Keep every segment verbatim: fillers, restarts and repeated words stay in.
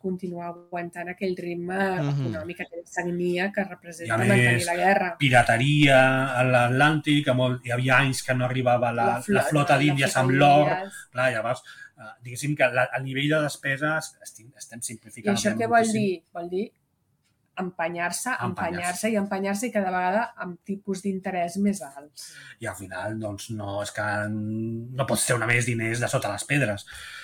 continuar aguantant aquell ritme mm-hmm. econòmic, aquella sagnia que representa més, mantenir la guerra. Pirateria a l'Atlàntic, hi havia anys que no arribava la, la, flota, la flota d'Índies amb l'or. Clar, llavors, uh, diguéssim que la, el nivell de despeses estem, estem simplificant. I això què vol dir? Vol dir empanyar-se, empanyar-se i empanyar-se i cada vegada amb tipus d'interès més alts. I al final, doncs, no és que no pots treure més diners de sota les pedres.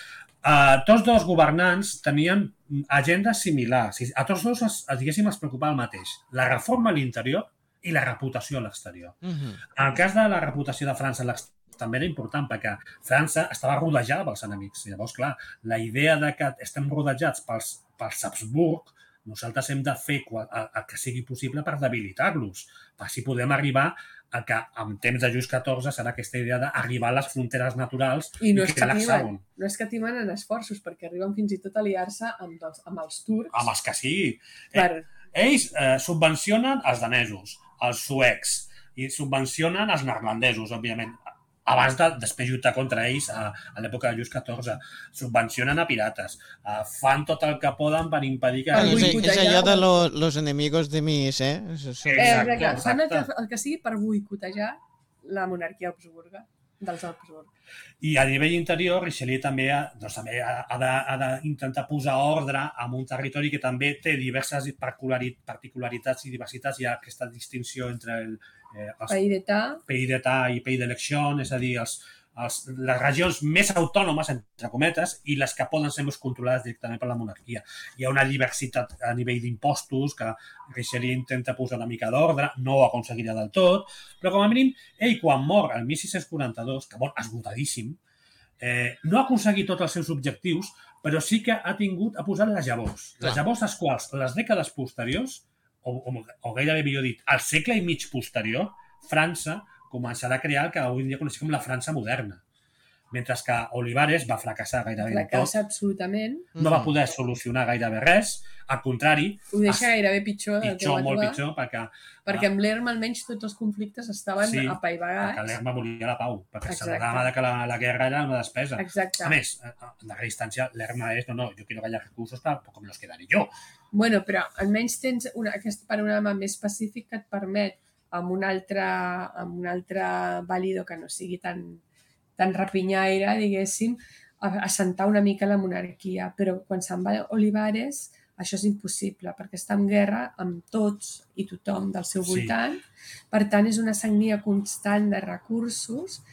Uh, tots dos governants tenien agendes similars. A tots dos, es, diguéssim, es preocupava el mateix. La reforma a l'interior i la reputació a l'exterior. Uh-huh. En el cas de la reputació de França a l'exterior també era important perquè França estava rodejada pels enemics. Llavors, clar, la idea de que estem rodejats pels, pels Habsburg, nosaltres hem de fer el, el que sigui possible per debilitar-los, per si podem arribar a que en temps de Lluís catorze serà aquesta idea d'arribar a les fronteres naturals i, no i crear l'hexàgon. No és que timen en esforços, perquè arriben fins i tot a aliar-se amb, els, amb els turcs. Amb els que sí. Per... Ells eh, subvencionen els danesos, els suecs, i subvencionen els neerlandesos, òbviament. Abans de després lluitar contra ells a, a l'època de Lluís catorze. Subvencionen a pirates. Uh, fan tot el que poden per impedir que... Bueno, és, és allò de lo, los enemigos de mis, eh? Exacte, exacte. Fan el que, el que sigui per boicotejar la monarquia habsburga, dels Habsburg. I a nivell interior, Richelieu també ha, doncs, també ha d'intentar posar ordre en un territori que també té diverses particularitats i diversitats. Hi ha aquesta distinció entre el Eh, pays d'État pays d'État i pays d'elecció, és a dir, els, els, les regions més autònomes, entre cometes, i les que poden ser més controlades directament per la monarquia. Hi ha una diversitat a nivell d'impostos que Richelieu intenta posar una mica d'ordre, no ho aconseguirà del tot, però com a mínim, ell quan mor el mil sis-cents quaranta-dos, que mor esgotadíssim, eh, no ha aconseguit tots els seus objectius, però sí que ha tingut, ha posat les llavors. Les llavors als quals les dècades posteriors O, o, o gairebé millor dit, al segle i mig posterior, França començarà a crear el que avui en dia coneixem com la França moderna. Mentre que Olivares va fracassar gairebé en tot. Fracassa absolutament. No va poder solucionar gairebé res, al contrari... Ho deixa gairebé pitjor. Pitjor, molt pitjor, perquè... Perquè amb l'Erma almenys tots els conflictes estaven sí, apaivagats. perquè l'Erma volia la pau, perquè s'adonava que la, la guerra era una despesa. Exacte. A més, en darrera instància, l'Erma és, no, no, jo quiero que haya recursos, però com los quedaré jo. Bueno, però almenys tens una, aquest panorama més pacífic que et permet amb un altre, amb un altre vàlido que no sigui tan, tan rapinyaire, diguéssim, assentar una mica la monarquia. Però quan se'n va Olivares, això és impossible, perquè està en guerra amb tots i tothom del seu voltant. Sí. Per tant, és una sagnia constant de recursos.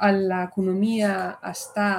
L'economia està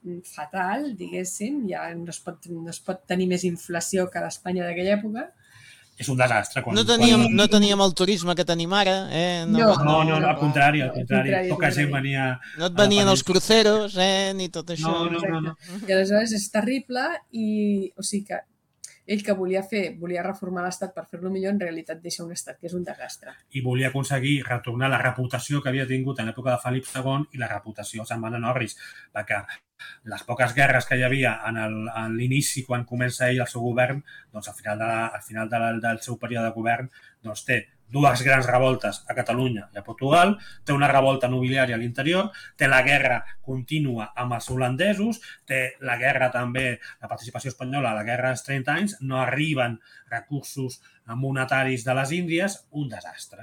fatal, diguéssim, ja no es, pot, no es pot tenir més inflació que l'Espanya d'aquella època. És un desastre. Quan, no, teníem, quan... no teníem el turisme que tenim ara, eh? No, no, no, no, no al contrari, al contrari. contrari Poca gent venia... No et venien els cruceros, eh? Ni tot això. No, no, no, no. I aleshores és terrible i, o sigui que ell que volia fer, volia reformar l'Estat per fer-lo millor, en realitat deixa un Estat que és un desastre. I volia aconseguir retornar la reputació que havia tingut en l'època de Felip segon i la reputació se'n va a Norris, perquè les poques guerres que hi havia en, el, en l'inici, quan comença ell el seu govern, doncs al final, de la, al final de la, del seu període de govern, doncs té dues grans revoltes a Catalunya i a Portugal, té una revolta nobiliària a l'interior, té la guerra contínua amb els holandesos, té la guerra també, la participació espanyola a la guerra dels trenta anys, no arriben recursos monetaris de les Índies, un desastre.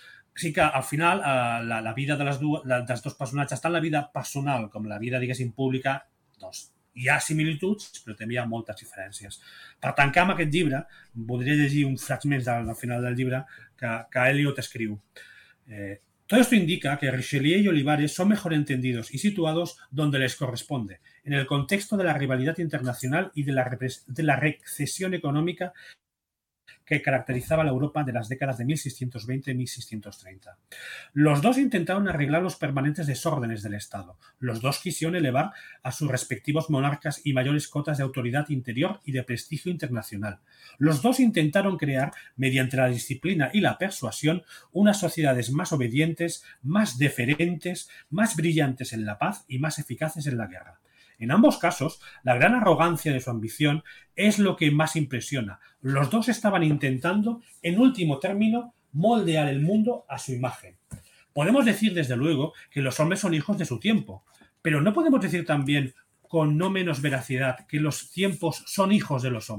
Sí que al final eh, la, la vida de les dues, de, dels dos personatges, tant la vida personal com la vida, diguéssim, pública, doncs hi ha similituds, però també hi ha moltes diferències. Per tancar amb aquest llibre, voldria llegir un fragment al final del llibre que, que Eliot escriu. Eh, Todo esto indica que Richelieu y Olivares son mejor entendidos y situados donde les corresponde, en el contexto de la rivalidad internacional y de la, de la recesión económica que caracterizaba la Europa de las décadas de mil seiscientos veinte y mil seiscientos treinta. Los dos intentaron arreglar los permanentes desórdenes del Estado. Los dos quisieron elevar a sus respectivos monarcas y mayores cotas de autoridad interior y de prestigio internacional. Los dos intentaron crear, mediante la disciplina y la persuasión, unas sociedades más obedientes, más deferentes, más brillantes en la paz y más eficaces en la guerra. En ambos casos, la gran arrogancia de su ambición es lo que más impresiona. Los dos estaban intentando, en último término, moldear el mundo a su imagen. Podemos decir, desde luego, que los hombres son hijos de su tiempo, pero no podemos decir también, con no menos veracidad, que los tiempos son hijos de los hombres.